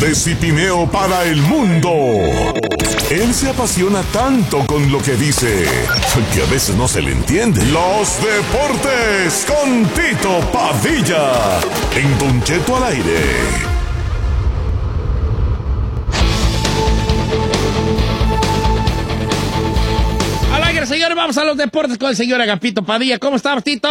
de Cipineo para el mundo. Él se apasiona tanto con lo que dice que a veces no se le entiende. Los deportes con Tito Padilla en Don Cheto al aire. Señores, vamos a los deportes con el señor Agapito Padilla. ¿Cómo estás, Tito?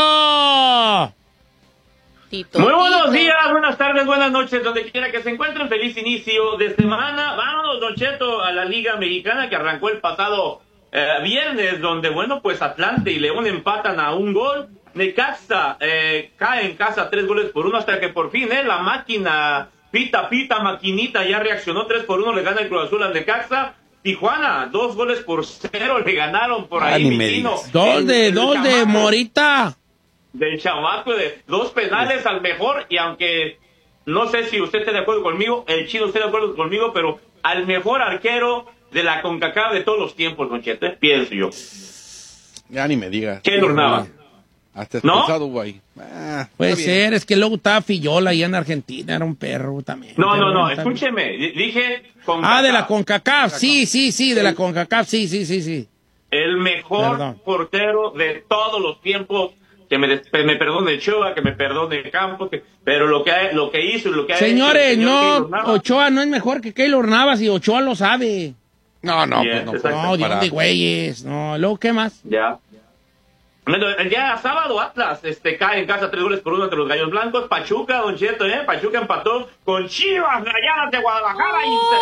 Muy buenos días, buenas tardes, buenas noches, donde quiera que se encuentren. Feliz inicio de semana. Vámonos, Don Cheto, a la Liga Mexicana que arrancó el pasado viernes, donde, bueno, pues Atlante y León empatan a un gol. Necaxa cae en casa 3-1 hasta que por fin la máquina, pita, maquinita, ya reaccionó 3-1, le gana el Cruz Azul al Necaxa. Tijuana, 2-0 le ganaron por ahí, mi Tino. Dos de Morita. Del chamaco, de 2 penales al mejor, y aunque no sé si usted está de acuerdo conmigo, el Chino está de acuerdo conmigo, pero al mejor arquero de la CONCACAF de todos los tiempos, Don Cheto, pienso yo. Ya ni me digas. Keylor Navas. Hasta expulsado, güey. Puede ser, es que luego estaba Fillola allá en Argentina, era un perro también. No, escúcheme, dije CONCACAF. De la CONCACAF, sí, de la CONCACAF, sí. El mejor portero de todos los tiempos, que me perdone Ochoa, que me perdone Campos, pero lo que hizo y lo que ha Señores, hecho... Ochoa no es mejor que Keylor Navas y Ochoa lo sabe. No, yes, pues no. No, Dios de güeyes, no, luego, ¿qué más? Ya. El día sábado Atlas cae en casa 3-1 ante los Gallos Blancos. Pachuca, Don Cheto, Pachuca empató con Chivas Rayadas de Guadalajara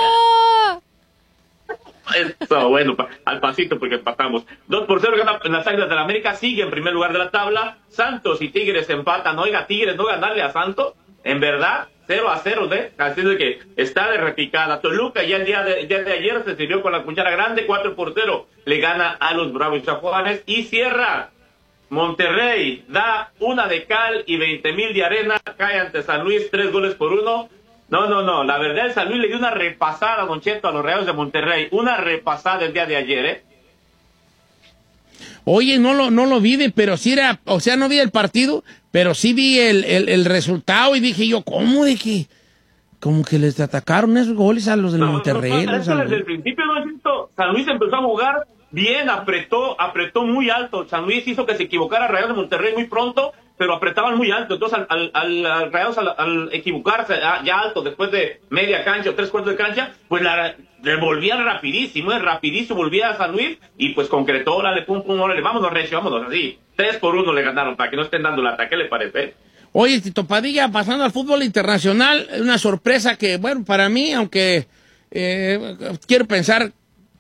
Eso, bueno, al pasito porque empatamos. 2-0 gana las Águilas del la América, sigue en primer lugar de la tabla. Santos y Tigres empatan. Oiga, Tigres no ganarle a Santos, en verdad, 0-0, así de que está de repicada. Toluca ya el día de ayer se sirvió con la cuchara grande, 4-0 le gana a los Bravos Juárez y cierra. Monterrey da una de cal y 20,000 de arena, cae ante San Luis 3-1. No, la verdad el San Luis le dio una repasada, Don Cheto, a los Rayados de Monterrey, una repasada el día de ayer, Oye, no lo vi, pero sí era, o sea, no vi el partido, pero sí vi el resultado y dije yo, ¿cómo de que? Como que les atacaron esos goles a los del Monterrey. Desde el principio, Don Cheto, San Luis empezó a jugar bien, apretó muy alto. San Luis hizo que se equivocara Rayados de Monterrey muy pronto, pero apretaban muy alto. Entonces, al Rayados, al equivocarse ya alto, después de media cancha o 3/4 de cancha, pues le volvían rapidísimo, volvía a San Luis y pues concretó, órale, pum, órale, vámonos, recio, vámonos, así. 3-1 le ganaron, para que no estén dando lata. ¿Qué le parece? Oye, Tito Padilla, pasando al fútbol internacional, una sorpresa que, bueno, para mí, aunque quiero pensar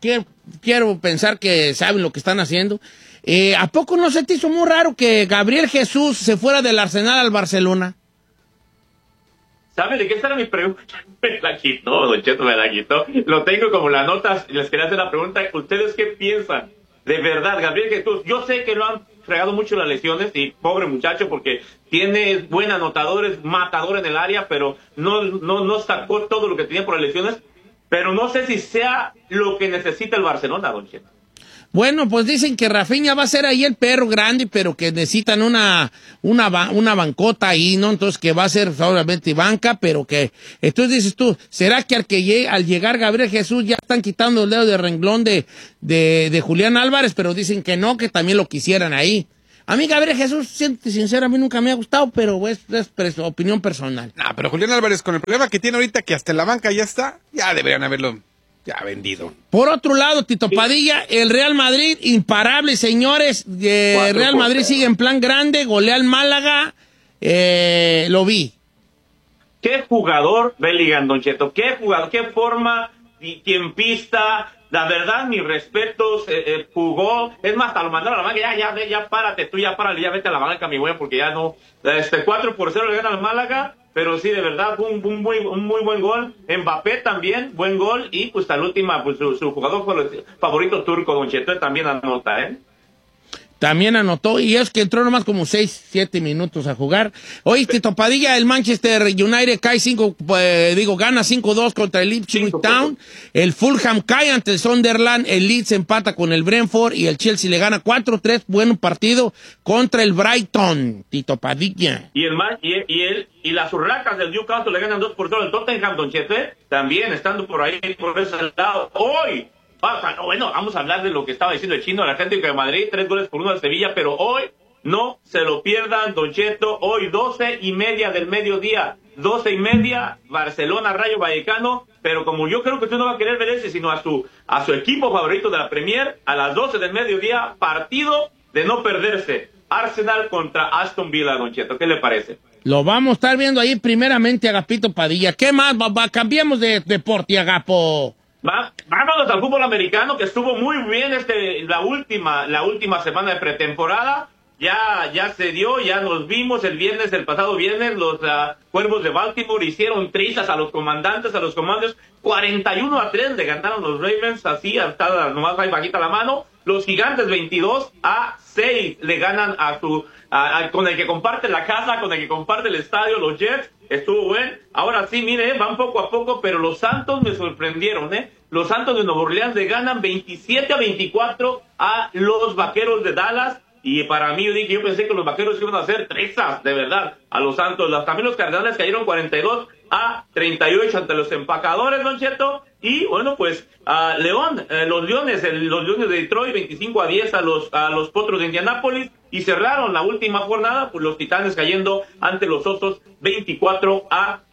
que saben lo que están haciendo. ¿A poco no se te hizo muy raro que Gabriel Jesús se fuera del Arsenal al Barcelona? ¿Sabe de qué era mi pregunta? Me la quitó, Don Cheto, me la quitó. Lo tengo como las notas, les quería hacer la pregunta. ¿Ustedes qué piensan? De verdad, Gabriel Jesús, yo sé que lo han fregado mucho las lesiones, y pobre muchacho, porque tiene buen anotador, matador en el área, pero no sacó todo lo que tenía por las lesiones. Pero no sé si sea lo que necesita el Barcelona, Don Cheto. Bueno, pues dicen que Rafinha va a ser ahí el perro grande, pero que necesitan una bancota ahí, ¿no? Entonces que va a ser obviamente banca, pero que... Entonces dices tú, ¿será que al llegar Gabriel Jesús ya están quitando el dedo de renglón de Julián Álvarez? Pero dicen que no, que también lo quisieran ahí. A mí Gabriel Jesús, sincero, a mí nunca me ha gustado, pero es opinión personal. No, pero Julián Álvarez, con el problema que tiene ahorita, que hasta en la banca ya está, ya deberían haberlo ya vendido. Por otro lado, Tito Padilla, el Real Madrid, imparable, señores. Real Madrid sigue en plan grande, golea al Málaga, lo vi. ¿Qué jugador, Bellingham, Don Cheto? ¿Qué jugador? ¿Qué forma? Tiempista. La verdad, mis respetos, jugó, es más, hasta lo mandaron a la banca, ya párate, tú ya párale, ya vete a la banca, mi güey, porque ya no, 4-0 le gana al Málaga, pero sí, de verdad, un muy buen gol. Mbappé también, buen gol, y pues al última, pues su jugador favorito turco, Don Cheto, también anota, También anotó, y es que entró nomás como 6, 7 minutos a jugar. Oye, Tito Padilla, el Manchester United cae gana 5-2 contra el Ipswich Town. El Fulham cae ante el Sunderland. El Leeds empata con el Brentford y el Chelsea le gana 4-3. Buen partido contra el Brighton, Tito Padilla. Y las urracas del Newcastle le ganan 2-0 al Tottenham, Don Chepe, también estando por ahí, por ese lado. Hoy, vamos a hablar de lo que estaba diciendo el chino, el Atlético de Madrid, 3-1 al Sevilla, pero hoy no se lo pierdan, Don Cheto, hoy 12:30 del mediodía, 12:30, Barcelona, Rayo Vallecano, pero como yo creo que usted no va a querer ver ese, sino a su equipo favorito de la Premier, a las 12 del mediodía, partido de no perderse, Arsenal contra Aston Villa, Don Cheto, ¿qué le parece? Lo vamos a estar viendo ahí primeramente, Agapito Padilla. ¿Qué más? Cambiamos de deporte, Agapo. Vámonos al fútbol americano, que estuvo muy bien la última semana de pretemporada. Ya se dio, ya nos vimos el pasado viernes, los Cuervos de Baltimore hicieron trizas a los comandantes, a los comandos, 41-3 le ganaron los Ravens, así, hasta nomás ahí bajita la mano. Los Gigantes 22-6 le ganan con el que comparte la casa, con el que comparte el estadio, los Jets. Estuvo bueno. Ahora sí, mire, van poco a poco, pero los Santos me sorprendieron, Los Santos de Nueva Orleans le ganan 27-24 a los Vaqueros de Dallas. Y para mí, yo pensé que los Vaqueros iban a hacer trizas, de verdad, a los Santos. También los Cardenales cayeron 42-38 ante los Empacadores, Don Cheto. Y bueno, pues los Leones de Detroit 25-10 a los Potros de Indianápolis. Y cerraron la última jornada, pues los Titanes cayendo ante los Osos 24-15.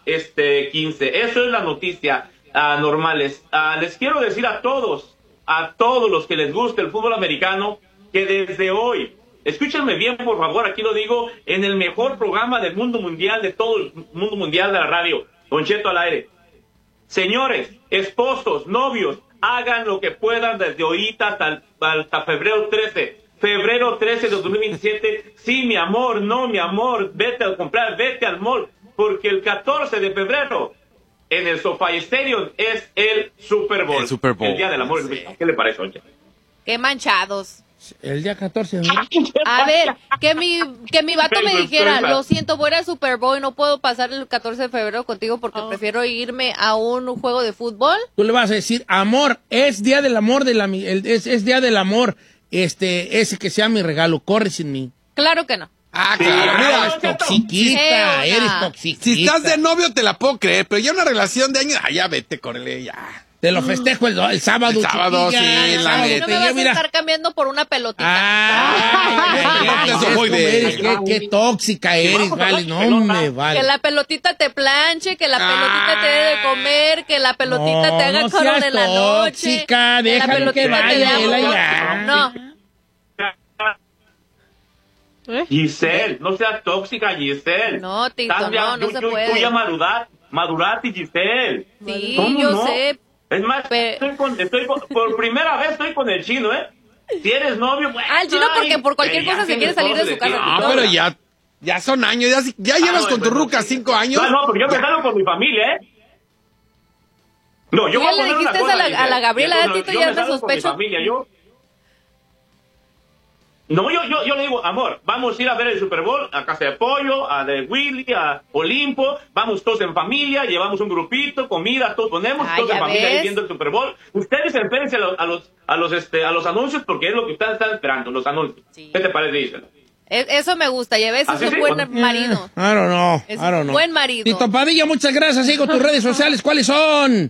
Eso es la noticia normales. Les quiero decir a todos los que les guste el fútbol americano, que desde hoy, escúchenme bien, por favor, aquí lo digo, en el mejor programa del mundo mundial, de todo el mundo mundial de la radio, Don Cheto al aire. Señores, esposos, novios, hagan lo que puedan desde ahorita hasta febrero 13. Febrero 13 de 2027, sí, mi amor, no, mi amor, vete al mall, porque el 14 de febrero, en el SoFi Stadium, es el Super Bowl. El Super Bowl. El Día del Amor. Sí. ¿Qué le parece, Don Cheto? Qué manchados. El día 14, ¿no? A ver, que mi vato me dijera, lo siento, voy a ir al Super Bowl y no puedo pasar el 14 de febrero contigo porque prefiero irme a un juego de fútbol. Tú le vas a decir, amor, es día del amor, es día del amor, ese que sea mi regalo, corre sin mí. Claro que no. Claro, Mira, mira, eres toxiquita, eres toxiquita. si estás de novio te la puedo creer, pero ya una relación de años, ya vete, córrele, ya. Te lo festejo el sábado. El sábado, chiquilla, sí, el la sábado. neta. No me vas a estar cambiando por una pelotita. Qué tóxica eres, vale, no me vale. Que la pelotita te planche, que la pelotita te dé de comer, que la pelotita te haga coro en la noche. Tóxica, déjalo que vaya. No. Giselle, no seas tóxica, Giselle. No, Tito, no se puede. Tú ya maduraste, Giselle. Sí, ¿Cómo yo no? sé. Es más, por primera vez estoy con el chino, Si eres novio, bueno. El chino porque por cualquier cosa se quiere salir de su casa. No, pero ya son años, ya llevas con tu ruca 5 años. No, porque yo me salgo con mi familia, No, yo ya le dijiste a la Gabriela, Tito, ya te sospecho. No, yo le digo, amor, vamos a ir a ver el Super Bowl a Casa de Pollo, a de Willy, a Olimpo, vamos todos en familia, llevamos un grupito, comida, todos ponemos, todos en familia ahí viendo el Super Bowl. Ustedes espérense a los anuncios porque es lo que ustedes están esperando, los anuncios. Sí. ¿Qué te parece, Gisela? Eso me gusta, ya ves, es un buen marido. I don't know. Es un buen marido. Tito Padilla, muchas gracias. Sigo tus redes sociales, ¿cuáles son?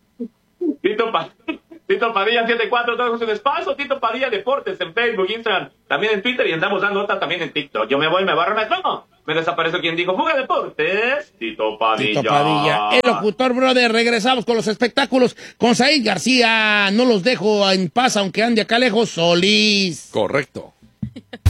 Tito Padilla 74, todos en espacio, Tito Padilla Deportes en Facebook, Instagram, también en Twitter y andamos dando nota también en TikTok. Yo me voy, me barro, me desaparezco. Quien dijo Fuga Deportes, Tito Padilla. Tito Padilla, el locutor, brother. Regresamos con los espectáculos con Said García. No los dejo en paz, aunque ande acá lejos, Solís. Correcto.